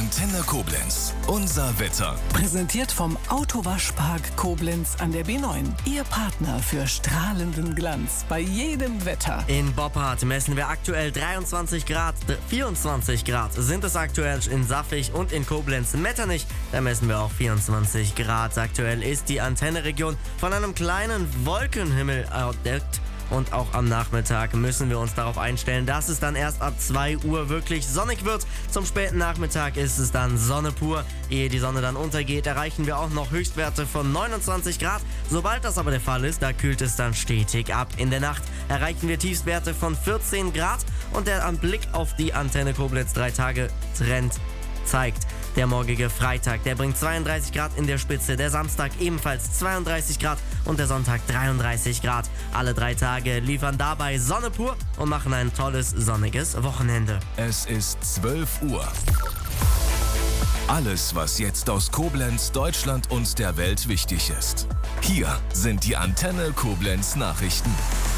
Antenne Koblenz. Unser Wetter. Präsentiert vom Autowaschpark Koblenz an der B9. Ihr Partner für strahlenden Glanz bei jedem Wetter. In Boppard messen wir aktuell 23 Grad, 24 Grad sind es aktuell in Saffig und in Koblenz-Metternich. Da messen wir auch 24 Grad. Aktuell ist die Antenneregion von einem kleinen Wolkenhimmel entdeckt. Und auch am Nachmittag müssen wir uns darauf einstellen, dass es dann erst ab 2 Uhr wirklich sonnig wird. Zum späten Nachmittag ist es dann Sonne pur. Ehe die Sonne dann untergeht, erreichen wir auch noch Höchstwerte von 29 Grad. Sobald das aber der Fall ist, da kühlt es dann stetig ab. In der Nacht erreichen wir Tiefstwerte von 14 Grad. Und der Blick auf die Antenne Koblenz 3-Tage-Trend zeigt. Der morgige Freitag, der bringt 32 Grad in der Spitze, der Samstag ebenfalls 32 Grad und der Sonntag 33 Grad. Alle 3 Tage liefern dabei Sonne pur und machen ein tolles, sonniges Wochenende. Es ist 12 Uhr. Alles, was jetzt aus Koblenz, Deutschland und der Welt wichtig ist. Hier sind die Antenne Koblenz Nachrichten.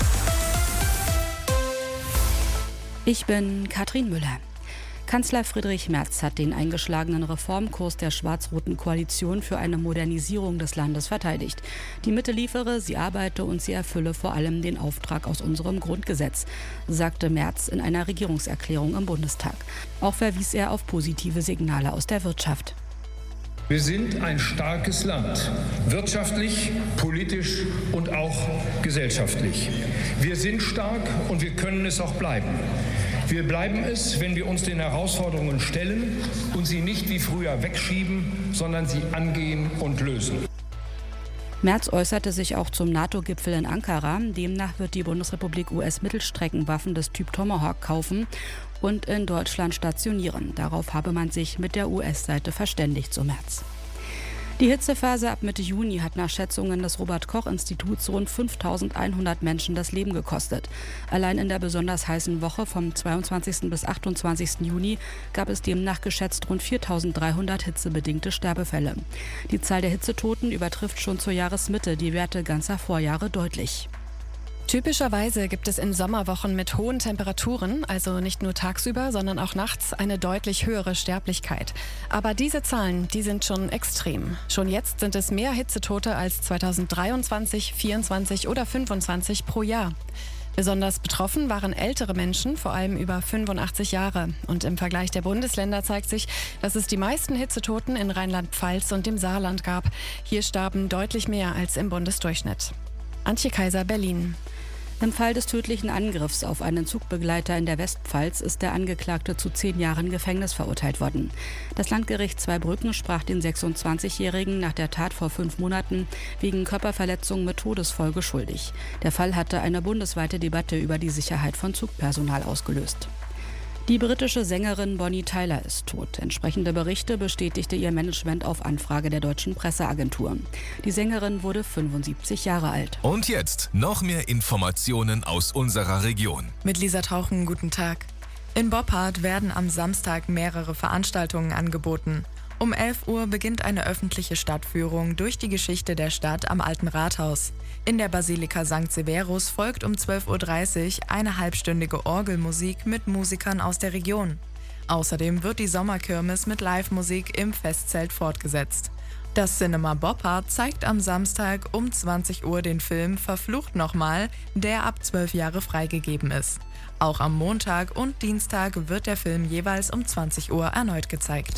Ich bin Katrin Müller. Kanzler Friedrich Merz hat den eingeschlagenen Reformkurs der schwarz-roten Koalition für eine Modernisierung des Landes verteidigt. Die Mitte liefere, sie arbeite und sie erfülle vor allem den Auftrag aus unserem Grundgesetz, sagte Merz in einer Regierungserklärung im Bundestag. Auch verwies er auf positive Signale aus der Wirtschaft. Wir sind ein starkes Land, wirtschaftlich, politisch und auch gesellschaftlich. Wir sind stark und wir können es auch bleiben. Wir bleiben es, wenn wir uns den Herausforderungen stellen und sie nicht wie früher wegschieben, sondern sie angehen und lösen. Merz äußerte sich auch zum NATO-Gipfel in Ankara. Demnach wird die Bundesrepublik US-Mittelstreckenwaffen des Typ Tomahawk kaufen und in Deutschland stationieren. Darauf habe man sich mit der US-Seite verständigt, so Merz. Die Hitzephase ab Mitte Juni hat nach Schätzungen des Robert-Koch-Instituts rund 5.100 Menschen das Leben gekostet. Allein in der besonders heißen Woche vom 22. bis 28. Juni gab es demnach geschätzt rund 4.300 hitzebedingte Sterbefälle. Die Zahl der Hitzetoten übertrifft schon zur Jahresmitte die Werte ganzer Vorjahre deutlich. Typischerweise gibt es in Sommerwochen mit hohen Temperaturen, also nicht nur tagsüber, sondern auch nachts, eine deutlich höhere Sterblichkeit. Aber diese Zahlen, die sind schon extrem. Schon jetzt sind es mehr Hitzetote als 2023, 24 oder 25 pro Jahr. Besonders betroffen waren ältere Menschen, vor allem über 85 Jahre. Und im Vergleich der Bundesländer zeigt sich, dass es die meisten Hitzetoten in Rheinland-Pfalz und dem Saarland gab. Hier starben deutlich mehr als im Bundesdurchschnitt. Antje Kaiser, Berlin. Im Fall des tödlichen Angriffs auf einen Zugbegleiter in der Westpfalz ist der Angeklagte zu 10 Jahren Gefängnis verurteilt worden. Das Landgericht Zweibrücken sprach den 26-Jährigen nach der Tat vor 5 Monaten wegen Körperverletzung mit Todesfolge schuldig. Der Fall hatte eine bundesweite Debatte über die Sicherheit von Zugpersonal ausgelöst. Die britische Sängerin Bonnie Tyler ist tot. Entsprechende Berichte bestätigte ihr Management auf Anfrage der deutschen Presseagentur. Die Sängerin wurde 75 Jahre alt. Und jetzt noch mehr Informationen aus unserer Region. Mit Lisa Tauchen, guten Tag. In Boppard werden am Samstag mehrere Veranstaltungen angeboten. Um 11 Uhr beginnt eine öffentliche Stadtführung durch die Geschichte der Stadt am Alten Rathaus. In der Basilika St. Severus folgt um 12.30 Uhr eine halbstündige Orgelmusik mit Musikern aus der Region. Außerdem wird die Sommerkirmes mit Live-Musik im Festzelt fortgesetzt. Das Cinema Boppard zeigt am Samstag um 20 Uhr den Film Verflucht nochmal, der ab 12 Jahre freigegeben ist. Auch am Montag und Dienstag wird der Film jeweils um 20 Uhr erneut gezeigt.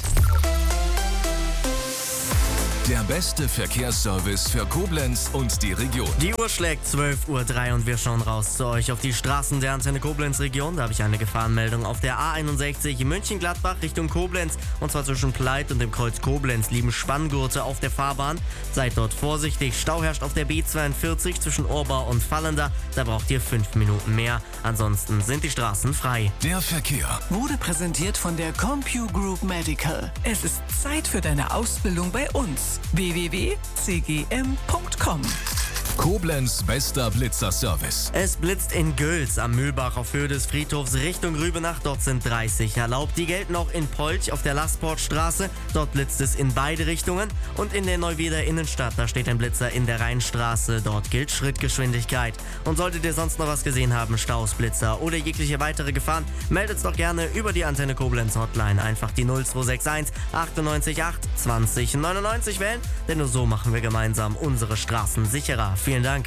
Der beste Verkehrsservice für Koblenz und die Region. Die Uhr schlägt 12.03 Uhr und wir schauen raus zu euch auf die Straßen der Antenne Koblenz-Region. Da habe ich eine Gefahrenmeldung auf der A61 München-Gladbach Richtung Koblenz. Und zwar zwischen Pleit und dem Kreuz Koblenz liegen Spanngurte auf der Fahrbahn. Seid dort vorsichtig. Stau herrscht auf der B42 zwischen Orbau und Fallender. Da braucht ihr 5 Minuten mehr. Ansonsten sind die Straßen frei. Der Verkehr Wurde präsentiert von der CompuGroup Medical. Es ist Zeit für deine Ausbildung bei uns. www.cgm.com Koblenz bester Blitzerservice. Es blitzt in Gülz am Mühlbach auf Höhe des Friedhofs Richtung Rübenach. Dort sind 30 erlaubt. Die gelten auch in Polch auf der Lastportstraße. Dort blitzt es in beide Richtungen. Und in der Neuwieder Innenstadt, da steht ein Blitzer in der Rheinstraße. Dort gilt Schrittgeschwindigkeit. Und solltet ihr sonst noch was gesehen haben, Staus, Blitzer oder jegliche weitere Gefahren, meldet's doch gerne über die Antenne Koblenz Hotline. Einfach die 0261 98 8 20 99 wählen, denn nur so machen wir gemeinsam unsere Straßen sicherer. Vielen Dank.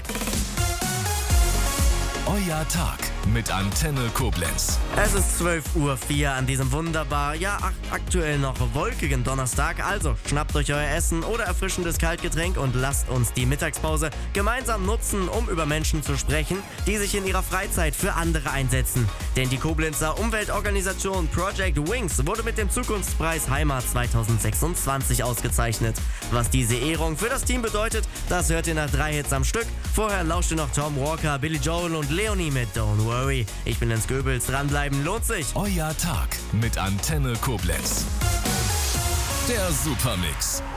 Euer Tag mit Antenne Koblenz. Es ist 12:04 Uhr an diesem wunderbar, aktuell noch wolkigen Donnerstag. Also schnappt euch euer Essen oder erfrischendes Kaltgetränk und lasst uns die Mittagspause gemeinsam nutzen, um über Menschen zu sprechen, die sich in ihrer Freizeit für andere einsetzen. Denn die Koblenzer Umweltorganisation Project Wings wurde mit dem Zukunftspreis Heimat 2026 ausgezeichnet. Was diese Ehrung für das Team bedeutet, das hört ihr nach 3 Hits am Stück. Vorher lauscht ihr noch Tom Walker, Billy Joel und Leonie mit Don't Worry. Ich bin Jens Goebbels, dranbleiben lohnt sich. Euer Tag mit Antenne Koblenz. Der Supermix.